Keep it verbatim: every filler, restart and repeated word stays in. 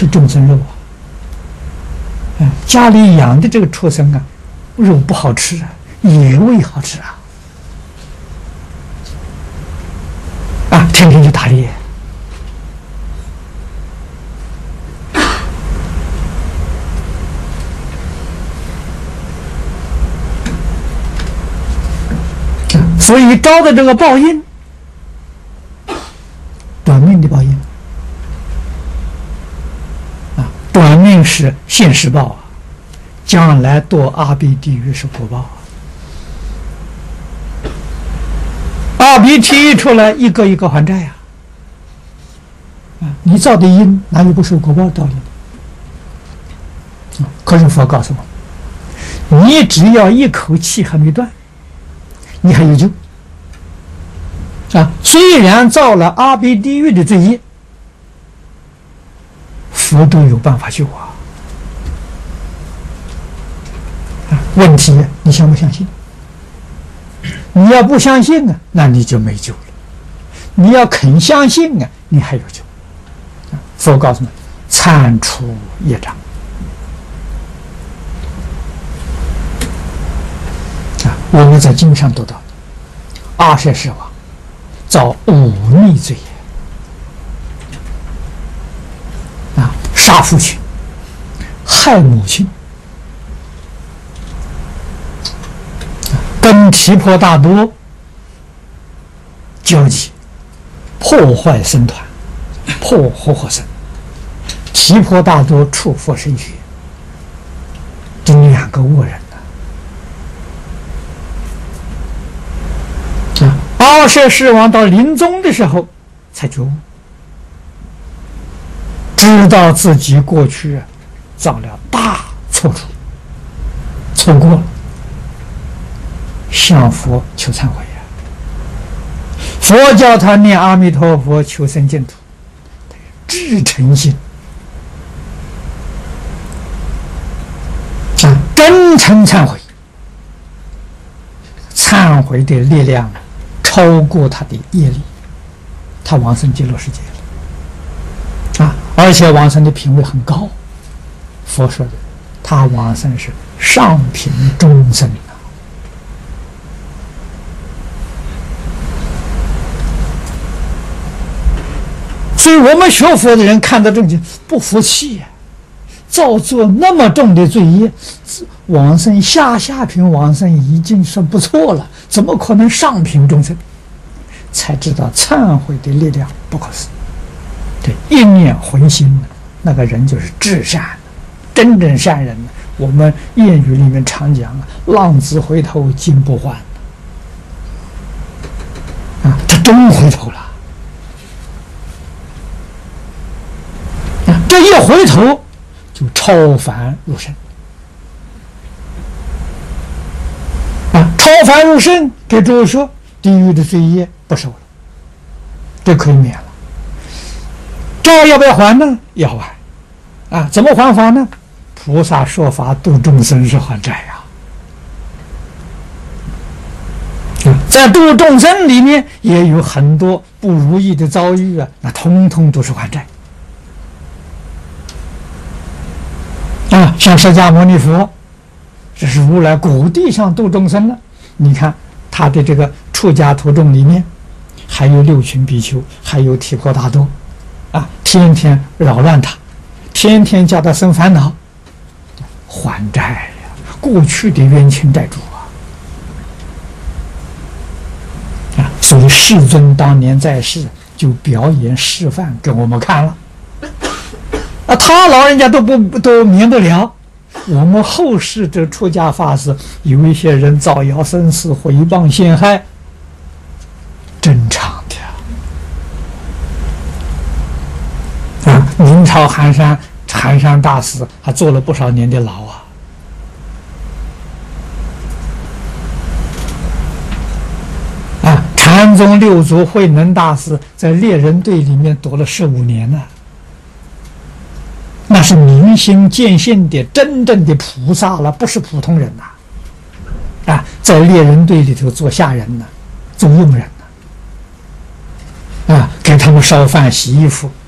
吃众生肉啊！啊，家里养的这个畜生啊，肉不好吃啊，野味好吃啊！啊，天天去打猎。所以招的这个报应，短命的报应啊，短命是现世报啊，将来堕阿鼻地狱是果报啊。阿鼻提一出来，一个一个还债呀！啊，你造的因哪有不受果报的道理？啊，可是佛告诉我，你只要一口气还没断，你还有救。啊，虽然造了阿鼻地狱的罪业，佛都有办法救啊！啊，问题你相不相信？你要不相信啊，那你就没救了；你要肯相信啊，你还有救。啊，佛告诉你，铲除业障。啊，我们在经上读到，阿舍世王造忤逆罪业，啊，杀父亲，害母亲，跟提婆达多交集，破坏僧团，破活活僧。提婆达多触佛身血，这两个恶人呢、啊？阿舍世王到临终的时候才觉悟，知道自己过去造了大错处，错过了，向佛求忏悔呀、啊。佛教他念阿弥陀佛求生净土，至诚心啊，真诚忏悔，忏悔的力量超过他的业力，他往生极乐世界了啊！而且往生的品位很高，佛说的，他往生是上品中生啊！所以我们学佛的人看到这种不服气呀、啊，造作那么重的罪业，往生下下品往生已经算不错了，怎么可能上品中生？才知道忏悔的力量不可思议。对，一念回心，那个人就是至善，真正善人。我们谚语里面常讲啊，浪子回头金不换啊，他真回头了。啊，这一回头就超凡入圣啊！超凡入圣，给诸位说，地狱的罪业不受了，这可以免了。债要不要还呢？要还啊！怎么还法呢？菩萨说法度众生是还债呀、啊。啊，在度众生里面也有很多不如意的遭遇啊，那通通都是还债。啊，像释迦牟尼佛，这是如来果地上度众生了。你看他的这个出家徒众里面，还有六群比丘，还有提婆达多，啊，天天扰乱他，天天叫他生烦恼，还债呀，过去的冤亲债主啊！啊，所以世尊当年在世就表演示范给我们看了。啊，他老人家都不都免得了，我们后世的出家法师有一些人造谣生事、毁谤陷害，正常的啊。明朝寒山寒山大师还坐了不少年的牢啊。啊，禅宗六祖慧能大师在猎人队里面躲了十五年呢、啊。那是明心见性的真正的菩萨了，不是普通人呐、啊！啊，在猎人队里头做下人呢、啊，做佣人呢、啊，啊，给他们烧饭、洗衣服，